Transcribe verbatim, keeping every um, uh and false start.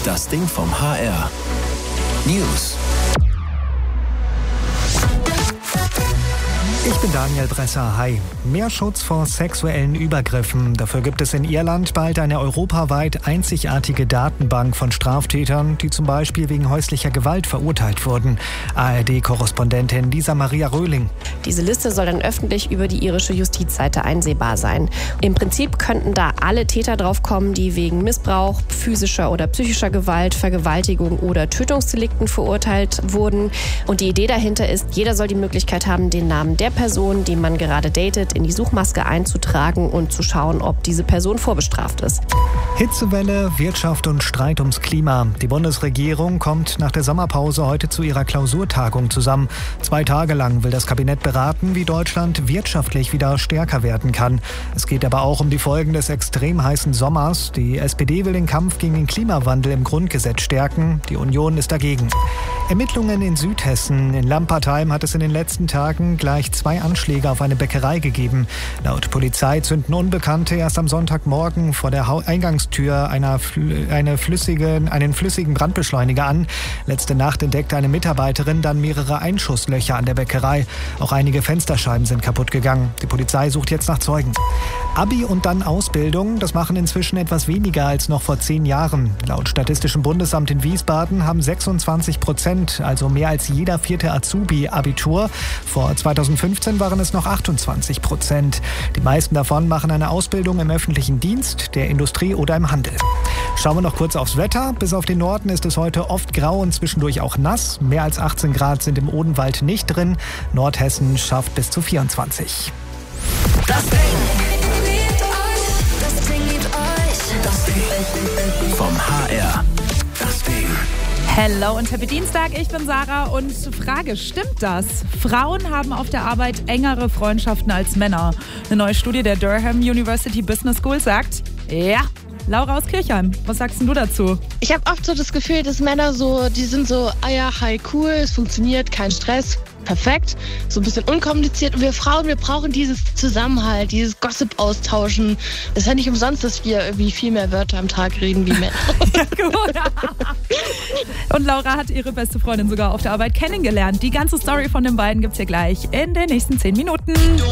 Das Ding vom H R. News. Ich bin Daniel Bresser. Hi. Mehr Schutz vor sexuellen Übergriffen. Dafür gibt es in Irland bald eine europaweit einzigartige Datenbank von Straftätern, die zum Beispiel wegen häuslicher Gewalt verurteilt wurden. A R D-Korrespondentin Lisa Maria Röhling. Diese Liste soll dann öffentlich über die irische Justizseite einsehbar sein. Im Prinzip könnten da alle Täter draufkommen, die wegen Missbrauch, physischer oder psychischer Gewalt, Vergewaltigung oder Tötungsdelikten verurteilt wurden. Und die Idee dahinter ist, jeder soll die Möglichkeit haben, den Namen der Person, die man gerade datet, in die Suchmaske einzutragen und zu schauen, ob diese Person vorbestraft ist. Hitzewelle, Wirtschaft und Streit ums Klima. Die Bundesregierung kommt nach der Sommerpause heute zu ihrer Klausurtagung zusammen. Zwei Tage lang will das Kabinett beraten, wie Deutschland wirtschaftlich wieder stärker werden kann. Es geht aber auch um die Folgen des extrem heißen Sommers. Die S P D will den Kampf gegen den Klimawandel im Grundgesetz stärken. Die Union ist dagegen. Ermittlungen in Südhessen. In Lampertheim hat es in den letzten Tagen gleich zwei Anschläge auf eine Bäckerei gegeben. Laut Polizei zünden Unbekannte erst am Sonntagmorgen vor der Eingangstür einer, eine flüssige, einen flüssigen Brandbeschleuniger an. Letzte Nacht entdeckte eine Mitarbeiterin dann mehrere Einschusslöcher an der Bäckerei. Auch einige Fensterscheiben sind kaputt gegangen. Die Polizei sucht jetzt nach Zeugen. Abi und dann Ausbildung, das machen inzwischen etwas weniger als noch vor zehn Jahren. Laut Statistischem Bundesamt in Wiesbaden haben sechsundzwanzig Prozent, also mehr als jeder vierte Azubi, Abitur. Vor zweitausendfünfzehn waren es noch achtundzwanzig Prozent. Die meisten davon machen eine Ausbildung im öffentlichen Dienst, der Industrie oder im Handel. Schauen wir noch kurz aufs Wetter. Bis auf den Norden ist es heute oft grau und zwischendurch auch nass. Mehr als achtzehn Grad sind im Odenwald nicht drin. Nordhessen schafft bis zu vierundzwanzig. Das Ding. Das Ding liebt euch. Das Ding vom H R. Das Ding. Hello und happy Dienstag, ich bin Sarah und Frage, stimmt das? Frauen haben auf der Arbeit engere Freundschaften als Männer. Eine neue Studie der Durham University Business School sagt, ja. Laura aus Kirchheim, was sagst denn du dazu? Ich habe oft so das Gefühl, dass Männer so, die sind so, ah ja, hi, cool, es funktioniert, kein Stress, perfekt, so ein bisschen unkompliziert. Und wir Frauen, wir brauchen dieses Zusammenhalt, dieses Gossip austauschen. Das ist ja nicht umsonst, dass wir irgendwie viel mehr Wörter am Tag reden wie Männer. Ja, gut. Und Laura hat ihre beste Freundin sogar auf der Arbeit kennengelernt. Die ganze Story von den beiden gibt's hier gleich in den nächsten zehn Minuten.